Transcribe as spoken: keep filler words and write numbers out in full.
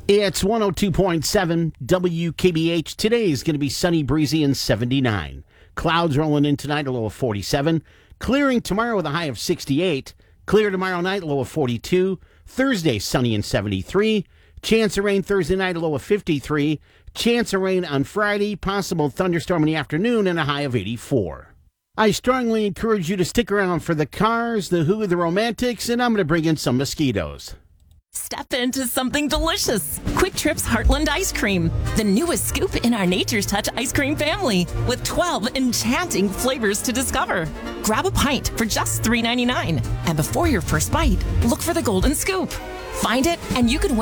It's one oh two point seven W K B H. Today is going to be sunny, breezy, and seventy-nine. Clouds rolling in tonight, a low of forty-seven. Clearing tomorrow with a high of sixty-eight. Clear tomorrow night, low of forty-two. Thursday, sunny and seventy-three. Chance of rain Thursday night, a low of fifty-three. Chance of rain on Friday, possible thunderstorm in the afternoon, and a high of eighty-four. I strongly encourage you to stick around for the Cars, the Who, the Romantics, and I'm going to bring in some mosquitoes. Step into something delicious. Quick Trip's Heartland Ice Cream, the newest scoop in our Nature's Touch ice cream family, with twelve enchanting flavors to discover. Grab a pint for just three ninety-nine, and before your first bite, look for the golden scoop. Find it, and you can win